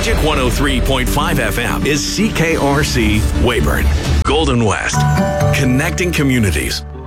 Magic 103.5 FM is CKRC Weyburn. Golden West. Connecting communities.